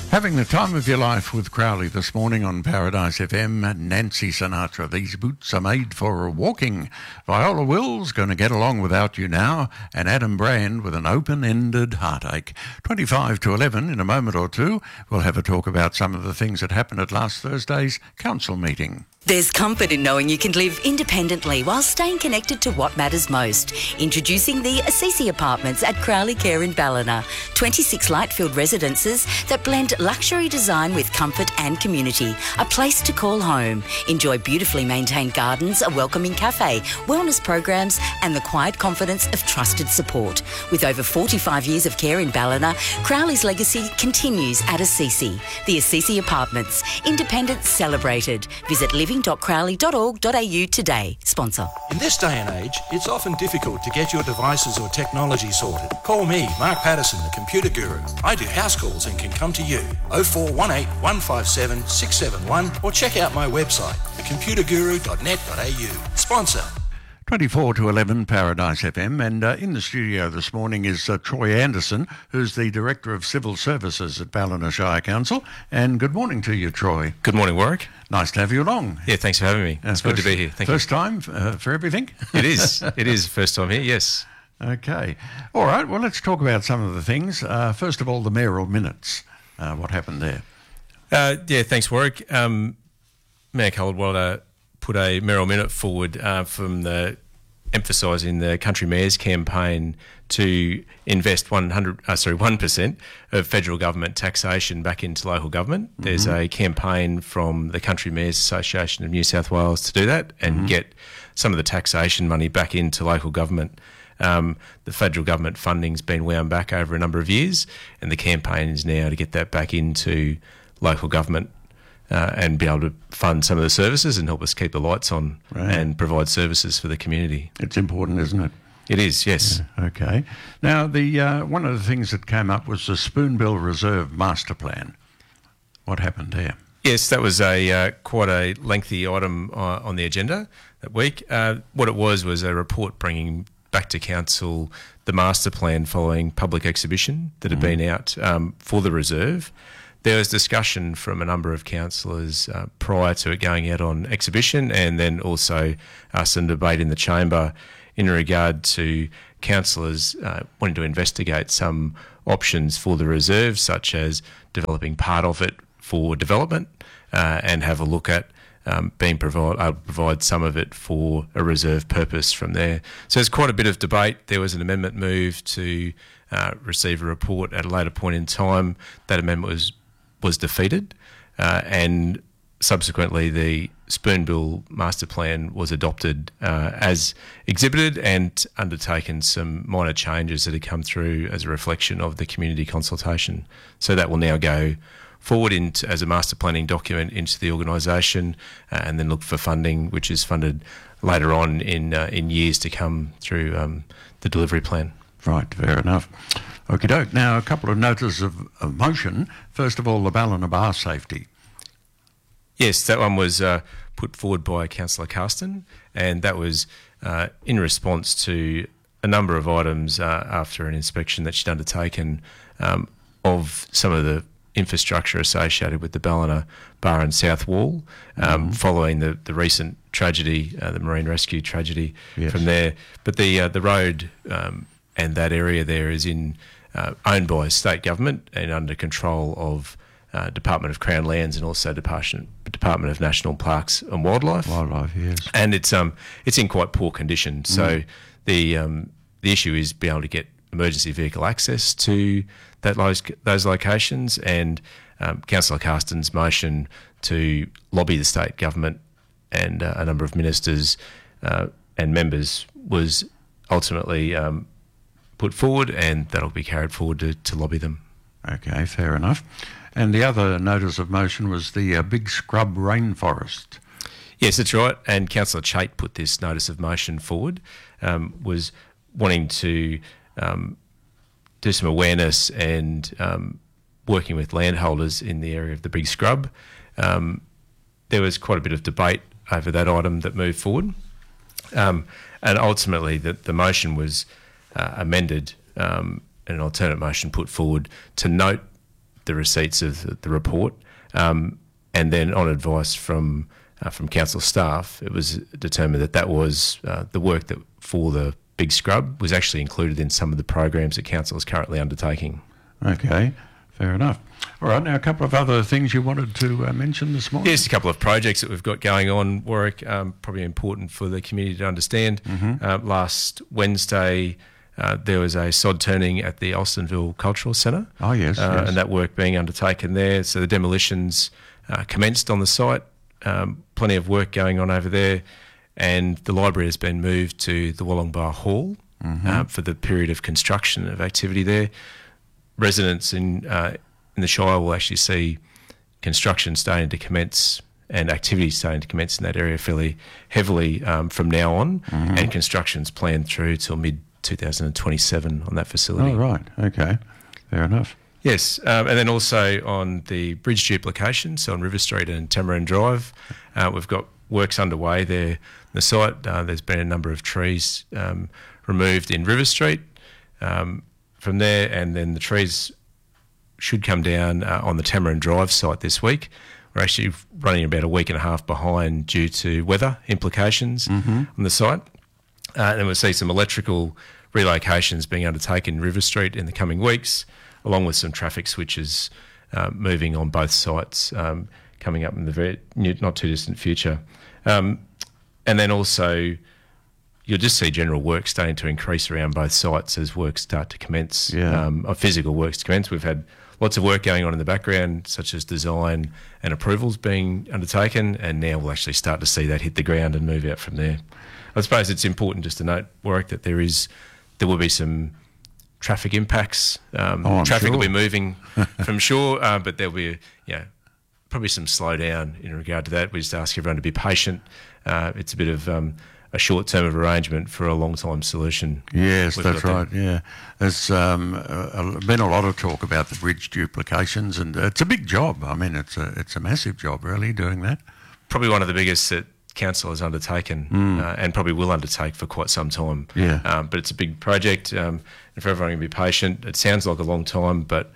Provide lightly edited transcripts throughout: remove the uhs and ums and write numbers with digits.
Having the time of your life with Crowley this morning on Paradise FM. Nancy Sinatra, these boots are made for walking. Viola Wills, going to get along without you now. And Adam Brand with an open-ended heartache. 25 to 11 in a moment or two. We'll have a talk about some of the things that happened at last Thursday's council meeting. There's comfort in knowing you can live independently while staying connected to what matters most. Introducing the Assisi Apartments at Crowley Care in Ballina. 26 light-filled residences that blend luxury design with comfort and community. A place to call home. Enjoy beautifully maintained gardens, a welcoming cafe, wellness programs and the quiet confidence of trusted support. With over 45 years of care in Ballina, Crowley's legacy continues at Assisi. The Assisi Apartments. Independence celebrated. Visit living.crowley.org.au today. Sponsor. In this day and age, it's often difficult to get your devices or technology sorted. Call me, Mark Patterson, the Computer Guru. I do house calls and can come to you. 0418 157 671 or check out my website, thecomputerguru.net.au. Sponsor. 24 to 11 Paradise FM, and in the studio this morning is Troy Anderson, who's the Director of Civil Services at Ballina Shire Council. And good morning to you, Troy. Good morning, Warwick. Nice to have you along. Yeah, thanks for having me. It's good to be here. Thank you. First time for everything? It is. It is first time here, yes. Okay. All right, well, let's talk about some of the things. First of all, the mayoral minutes. What happened there? Yeah, thanks, Warwick. Mayor Coldwater put a mayoral minute forward from emphasising the country mayor's campaign to invest 1% of federal government taxation back into local government. Mm-hmm. There's a campaign from the Country Mayors Association of New South Wales to do that and get some of the taxation money back into local government. The federal government funding's been wound back over a number of years, and the campaign is now to get that back into local government and be able to fund some of the services and help us keep the lights on and provide services for the community. It's important, isn't it? It is, yes. Yeah, okay. Now, one of the things that came up was the Spoonbill Reserve Master Plan. What happened there? Yes, that was quite a lengthy item on the agenda that week. What it was a report bringing back to council the master plan following public exhibition that had been out for the reserve. There was discussion from a number of councillors prior to it going out on exhibition, and then also some debate in the chamber in regard to councillors wanting to investigate some options for the reserve, such as developing part of it for development and have a look at provide some of it for a reserve purpose from there. So there's quite a bit of debate. There was an amendment moved to receive a report at a later point in time. That amendment was defeated, and subsequently the Spoonbill Master Plan was adopted as exhibited and undertaken some minor changes that had come through as a reflection of the community consultation. So that will now go forward as a master planning document into the organisation and then look for funding, which is funded later on in years to come through the delivery plan. Right, fair enough. Okie doke. Now, a couple of notices of motion. First of all, the Ballina bar safety. Yes, that one was put forward by Councillor Carston, and that was in response to a number of items after an inspection that she'd undertaken of some of the infrastructure associated with the Ballina Bar and South Wall, following the recent tragedy, the marine rescue tragedy from there. But the road and that area there is owned by state government and under control of Department of Crown Lands and also Department of National Parks and Wildlife. Wildlife, yes. And it's in quite poor condition. So the issue is being able to get emergency vehicle access to those locations, and Councillor Carston's motion to lobby the state government and a number of ministers and members was ultimately put forward, and that'll be carried forward to lobby them. Okay, fair enough. And the other notice of motion was the Big Scrub Rainforest. Yes, that's right. And Councillor Chait put this notice of motion forward, was wanting to do some awareness and working with landholders in the area of the Big Scrub. There was quite a bit of debate over that item that moved forward. And ultimately the motion was amended and an alternate motion put forward to note the receipts of the report, and then on advice from council staff, it was determined that was the work that for the big scrub was actually included in some of the programs that council is currently undertaking. Okay, fair enough. All right, now a couple of other things you wanted to mention this morning. Yes, a couple of projects that we've got going on, Warwick, probably important for the community to understand. Last Wednesday, there was a sod turning at the Alstonville Cultural Centre. Oh, yes, yes. And that work being undertaken there. So the demolitions commenced on the site. Plenty of work going on over there. And the library has been moved to the Wollongbar Hall for the period of construction of activity there. Residents in the Shire will actually see construction starting to commence and activities starting to commence in that area fairly heavily from now on, and construction's planned through till mid-2027 on that facility. Oh, right. Okay. Fair enough. Yes, and then also on the bridge duplication, so on River Street and Tamarin Drive, we've got works underway there. The site, there's been a number of trees removed in River Street from there, and then the trees should come down on the Tamarin Drive site this week. We're actually running about a week and a half behind due to weather implications on the site. And we'll see some electrical relocations being undertaken in River Street in the coming weeks, along with some traffic switches moving on both sites coming up in the very not too distant future. And then also you'll just see general work starting to increase around both sites as works start to commence, physical works to commence. We've had lots of work going on in the background, such as design and approvals being undertaken, and now we'll actually start to see that hit the ground and move out from there. I suppose it's important just to note, Warwick, that there will be some traffic impacts. Traffic will be moving from shore, but there'll be probably some slowdown in regard to that. We just ask everyone to be patient. It's a bit of a short-term of arrangement for a long-time solution. Yes, that's right, yeah. There's been a lot of talk about the bridge duplications, and it's a big job. I mean, it's a massive job, really, doing that. Probably one of the biggest that council has undertaken and probably will undertake for quite some time. Yeah. But it's a big project, and for everyone to be patient. It sounds like a long time, but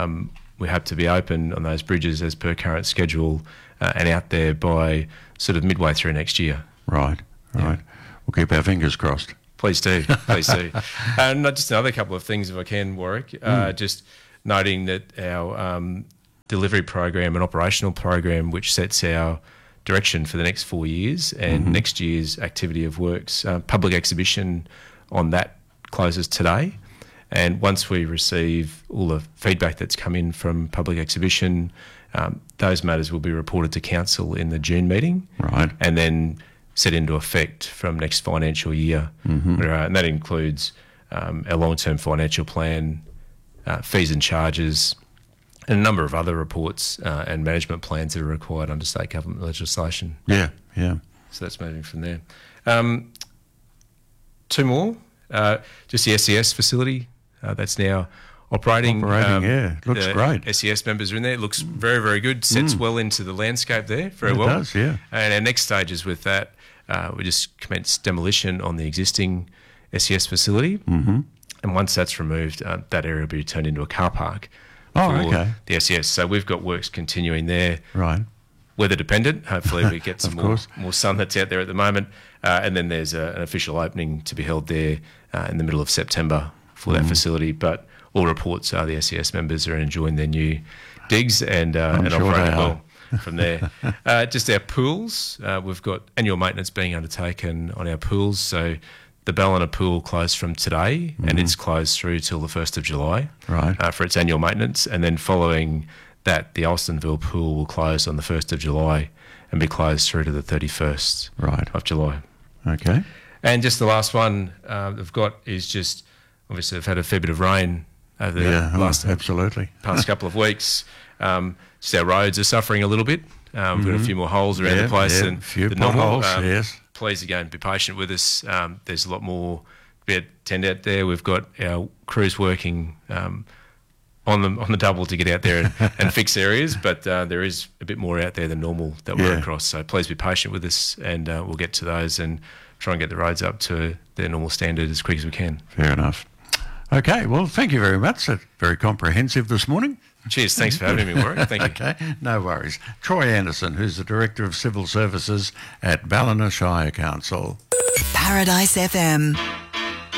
we hope to be open on those bridges as per current schedule and out there by sort of midway through next year. Right. Right. We'll keep our fingers crossed. Please do. Please do. And just another couple of things, if I can, Warwick. Just noting that our delivery program and operational program, which sets our direction for the next 4 years and next year's activity of works, public exhibition on that closes today. And once we receive all the feedback that's come in from public exhibition, those matters will be reported to council in the June meeting. Right. And then set into effect from next financial year. And that includes our long-term financial plan, fees and charges, and a number of other reports and management plans that are required under state government legislation. Yeah, yeah. So that's moving from there. Two more. Just the SES facility that's now operating. Yeah. It looks great. SES members are in there. It looks very, very good. Sets well into the landscape there, very well. It does, yeah. And our next stage is with that. We just commenced demolition on the existing SES facility. And once that's removed, that area will be turned into a car park for the SES. So we've got works continuing there. Right. Weather dependent. Hopefully we get some more sun that's out there at the moment. And then there's an official opening to be held there in the middle of September for that facility. But all reports are the SES members are enjoying their new digs and operating well from there. Just our pools. We've got annual maintenance being undertaken on our pools. So the Ballina pool closed from today and it's closed through till the 1st of July for its annual maintenance. And then following that, the Alstonville pool will close on the 1st of July and be closed through to the 31st of July. Okay. And just the last one they've got is just, obviously they've had a fair bit of rain over the past couple of weeks. Just our roads are suffering a little bit. We've got a few more holes around the place than the normal. Please, again, be patient with us. There's a lot more to attend out there. We've got our crews working on the double to get out there and fix areas, but there is a bit more out there than normal that we're across. So please be patient with us, and we'll get to those and try and get the roads up to their normal standard as quick as we can. Fair enough. Okay, well, thank you very much. That's very comprehensive this morning. Cheers. Thanks for having me, Warwick. Thank you. Okay, no worries. Troy Anderson, who's the Director of Civil Services at Ballina Shire Council. Paradise FM.